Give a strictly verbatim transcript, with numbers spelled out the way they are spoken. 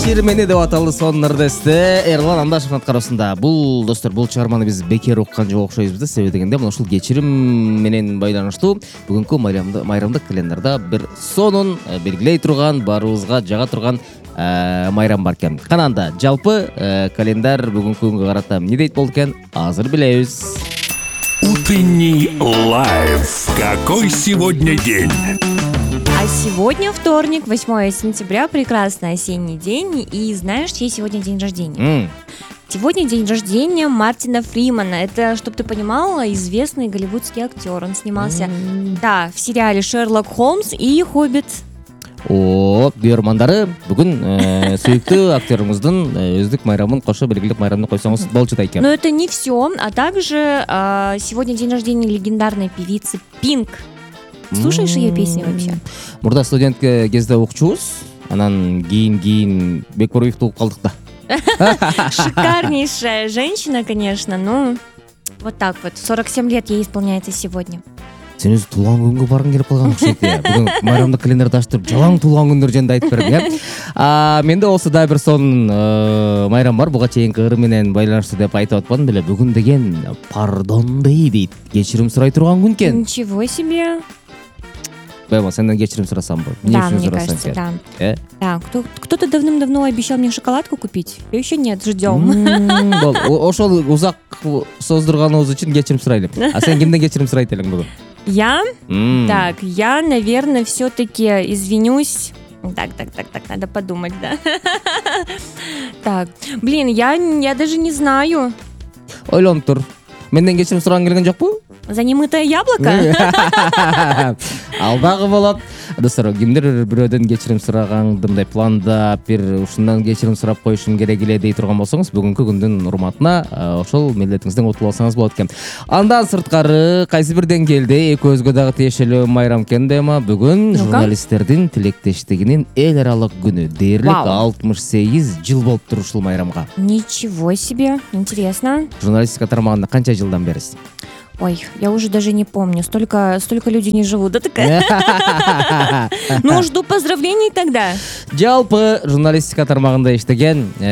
Кечир мени деп аталды сонун ырдесте Эрлан Андашевдин аткаруусунда. Бул достор, бул чыгарманы биз бекер уккан жок окшойбуз да. Себеби дегенде мына ушул кечирим менен байланыштуу бүгүнкү майрамдык календарда бир сонун белгилей турган, баарыбызга жага турган майрам бар экен. Кананда жалпы календар бүгүнкү күнгө карата эмне дейт болду экен? Азыр билебиз. Утренний лайф. Какой сегодня день? А сегодня вторник, восьмое сентября, прекрасный осенний день. И знаешь, чей сегодня день рождения? Mm. Сегодня день рождения Мартина Фримана. Это, чтобы ты понимала, известный голливудский актер. Он снимался, mm. да, в сериале «Шерлок Холмс» и «Хоббит». О, көрөрмандары, бүгүн сүйүктүү актерибиздин өздүк майрамын кошо белгилеп майрамды койсоңуз болчу да экен. Но это не все, а также э, сегодня день рождения легендарной певицы Пинк. Слушаешь ее песни вообще? Мурда студент кезде окучубуз, анан кийин-кийин бекборовик тугуп калдык да. Шикарнейшая женщина, конечно, ну вот так вот. сорок семь лет ей исполняется сегодня. Сен өзү туулган күнгө баргың келип калган окшойт. Бүгүн майрамдык календарда ачтырып, жалаң туулган күндөр жөнүндө айтып берем, э. Менде болсо да бир сонун майрам бар. Буга чейинки ыры менен байланыштуу деп айтып атпадым беле. Бүгүн деген пардон дейт, кечирим сурай турган күн экен. Ничего себе. Бема, сенден кечирим сурасам болот. Да, мне кажется, да. Э? Да, кто, кто-то давным-давно обещал мне шоколадку купить. И еще нет, ждем. Ошол узак создурганыбыз үчүн кечирим сурайлы. А сен кимден кечирим сурайт элең бүгүн? Я? Mm. Так, я, наверное, все-таки извинюсь. Так, так, так, так, надо подумать, да. Так, блин, я, я даже не знаю. Ойлонуп тур. Менден кечирим сурагың келген жокпу? За немытое яблоко? Ал дагы болот. Достор, кимдир бирөөдөн кечирим сураган мындай планда бир ушундан кечирим сурап коюшум керек эле дей турган болсоңуз, бүгүнкү күндүн урматына ошол милдетиңизден утулуп алсаңыз болот экен. Андан сырткары кайсы бир деңгээлде экөөбүзгө дагы тиешелүү майрам экен дема. Бүгүн журналисттердин тилектештигинин эл аралык күнү. Дээрлик алтымыш сегиз жыл болуптур ушул майрамга. Ничего себе, интересно. Журналистика тармагында канча жылдан берисиз? Ой, я уже даже не помню. Столько, столько людей не живут. Да такая. Ну, жду поздравлений тогда. Жалпы журналистика тармагында иштеген